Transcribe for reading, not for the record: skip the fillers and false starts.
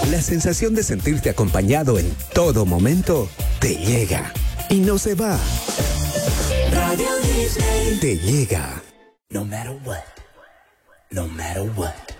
La sensación de sentirte acompañado en todo momento te llega y no se va. Radio Disney. Te llega. No matter what. No matter what.